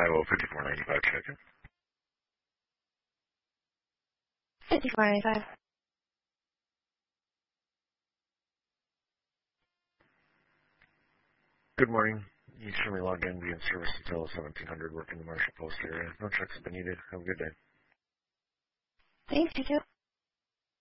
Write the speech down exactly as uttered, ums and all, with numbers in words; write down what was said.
Iowa fifty-four ninety-five check-in. fifty-four ninety-five. Good morning. You should log in, be in service until seventeen hundred, working the Marshall Post area. No checks have been needed. Have a good day. Thanks, you too.